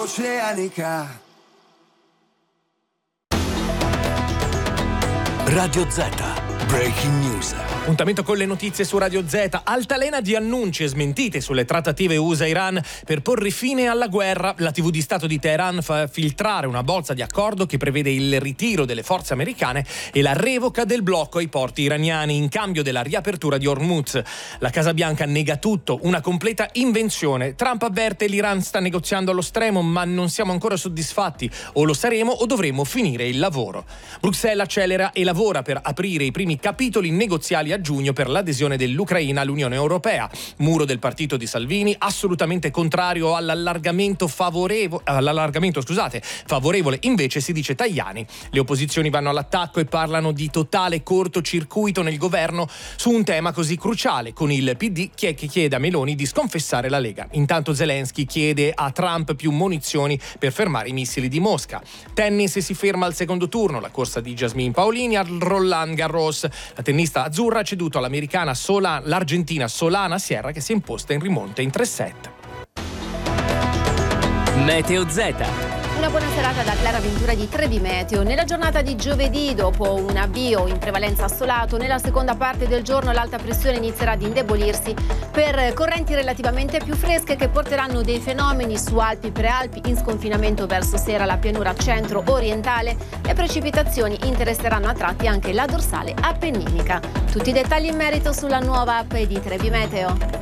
oceanica. Radio Z, Breaking News. Appuntamento con le notizie su Radio Z. Altalena di annunci e smentite sulle trattative USA-Iran per porre fine alla guerra. La TV di Stato di Teheran fa filtrare una bozza di accordo che prevede il ritiro delle forze americane e la revoca del blocco ai porti iraniani in cambio della riapertura di Hormuz. La Casa Bianca nega tutto, una completa invenzione. Trump avverte: l'Iran sta negoziando allo stremo, ma non siamo ancora soddisfatti. O lo saremo o dovremo finire il lavoro. Bruxelles accelera e lavora per aprire i primi capitoli negoziali a giugno per l'adesione dell'Ucraina all'Unione Europea. Muro del partito di Salvini, assolutamente contrario all'allargamento favorevole invece si dice Tajani. Le opposizioni vanno all'attacco e parlano di totale cortocircuito nel governo su un tema così cruciale, con il PD che chiede a Meloni di sconfessare la Lega. Intanto Zelensky chiede a Trump più munizioni per fermare i missili di Mosca. Tennis, si ferma al secondo turno la corsa di Jasmine Paolini al Roland Garros. La tennista azzurra ha ceduto l'Argentina Solana Sierra, che si è imposta in rimonta in 3-7. Meteo Z. Una buona serata da Clara Ventura di Trebi Meteo. Nella giornata di giovedì, dopo un avvio in prevalenza assolato, nella seconda parte del giorno l'alta pressione inizierà ad indebolirsi per correnti relativamente più fresche che porteranno dei fenomeni su Alpi, Prealpi, in sconfinamento verso sera la pianura centro-orientale. Le precipitazioni interesseranno a tratti anche la dorsale appenninica. Tutti i dettagli in merito sulla nuova app di Trebi Meteo.